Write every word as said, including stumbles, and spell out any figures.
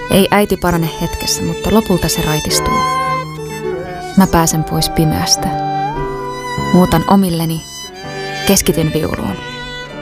Ei äiti parane hetkessä, mutta lopulta se raitistuu. Mä pääsen pois pimeästä. Muutan omilleni, keskityn viuluun.